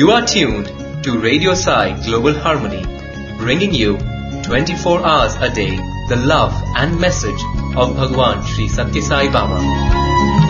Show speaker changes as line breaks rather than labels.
You are tuned to Radio Sai Global Harmony, bringing you 24 hours a day the love and message of Bhagwan Sri Satya Sai Baba.